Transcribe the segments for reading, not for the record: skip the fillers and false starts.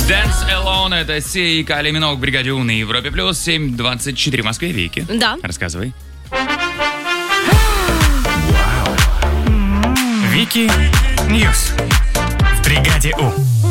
Dance Alone — это Сия и Кали Миноуг в бригаде У на Европе плюс 7:24 в Москве. Вики. Да. Рассказывай. Вики Ньюс в бригаде У.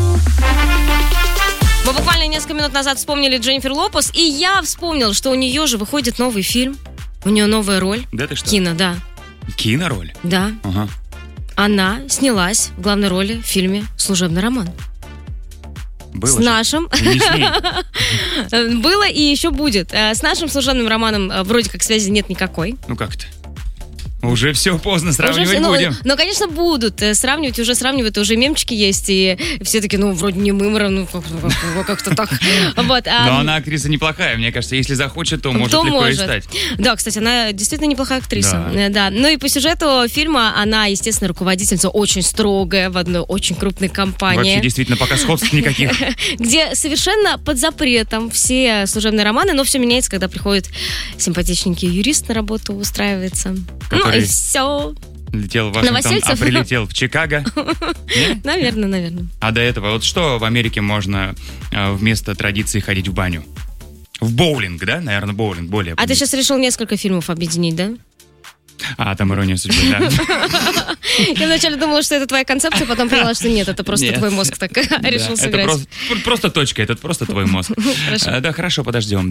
Мы буквально несколько минут назад вспомнили Дженнифер Лопес, и я вспомнил, что у нее же выходит новый фильм. У нее новая роль. Да ты что? Кино, да. Кинороль? Да. Ага. Она снялась в главной роли в фильме «Служебный роман». Было с же. нашим. Не смей. Было и еще будет. С нашим служебным романом вроде как связи нет никакой. Ну как-то. Уже все поздно, сравнивать будем. Ну, конечно, будут сравнивать, уже сравнивают, уже мемчики есть, и все таки, вроде не Мымра, как-то так. Вот. Но она актриса неплохая, мне кажется, если захочет, то может легко и стать. Да, кстати, она действительно неплохая актриса. Да. Ну и по сюжету фильма она, естественно, руководительница очень строгая в одной очень крупной компании. Вообще, действительно, пока сходств никаких. Где совершенно под запретом все служебные романы, но все меняется, когда приходит симпатичненький юрист на работу, устраивается. Который и все. Летел в Вашингтон, а прилетел в Чикаго. Наверное. А до этого, вот что в Америке можно вместо традиции ходить в баню? В боулинг, да? Наверное, боулинг более. А ты сейчас решил несколько фильмов объединить, да? Там «Ирония судьбы», да. Я вначале думала, что это твоя концепция, потом поняла, что нет, это просто твой мозг так решил сыграть. Это просто точка, это просто твой мозг. Да, хорошо, подождем.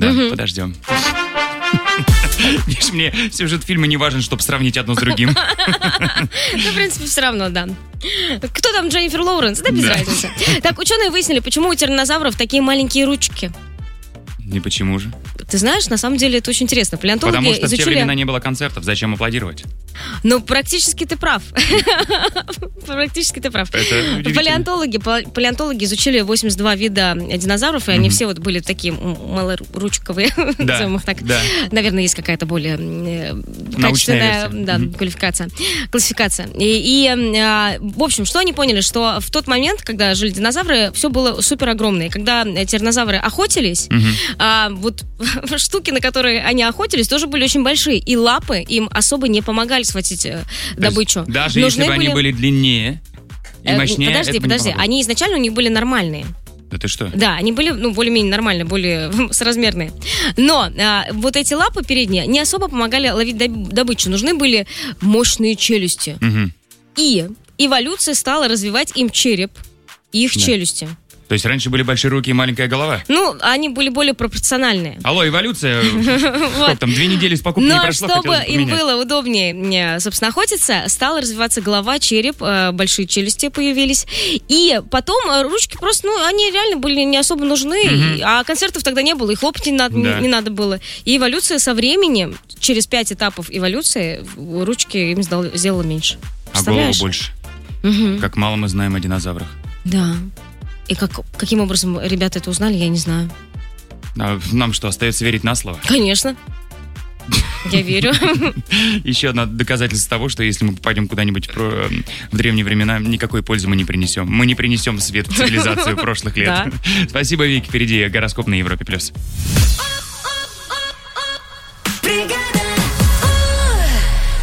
Видишь, мне сюжет фильма не важен, чтобы сравнить одно с другим. Ну, в принципе, все равно, да. Кто там Дженнифер Лоуренс? Да, без разницы. Так, ученые выяснили, почему у тираннозавров такие маленькие ручки. И почему же? Ты знаешь, на самом деле это очень интересно. Палеонтологи Потому что изучили... в те времена не было концертов, зачем аплодировать? Ну, практически ты прав. Практически ты прав. Палеонтологи изучили 82 вида динозавров, и они все вот были такие малоручковые, назовем их так. Наверное, есть какая-то более качественная классификация. И, в общем, что они поняли? Что в тот момент, когда жили динозавры, все было супер огромное. Когда тираннозавры охотились, вот штуки, на которые они охотились, тоже были очень большие. И лапы им особо не помогали схватить добычу. Даже если бы они были длиннее и мощнее, Подожди. Они изначально у них были нормальные. Да ты что? Да, они были, более-менее нормальные, более соразмерные. Но вот эти лапы передние не особо помогали ловить добычу. Нужны были мощные челюсти. И эволюция стала развивать им череп и их челюсти. То есть раньше были большие руки и маленькая голова? Ну, они были более пропорциональные. Алло, эволюция, сколько там, 2 недели с покупки не прошло, но чтобы им было удобнее, собственно, охотиться, стала развиваться голова, череп, большие челюсти появились. И потом ручки просто, они реально были не особо нужны, а концертов тогда не было, и хлопать не надо было. И эволюция со временем, через 5 этапов эволюции, ручки им сделала меньше. А голову больше. Как мало мы знаем о динозаврах. Да. И каким образом ребята это узнали, я не знаю. А нам что, остается верить на слово? Конечно. Я верю. Еще одно доказательство того, что если мы попадем куда-нибудь в древние времена, никакой пользы мы не принесем. Мы не принесем свет в цивилизацию прошлых лет. Спасибо, Вики. Впереди гороскоп на Европе+.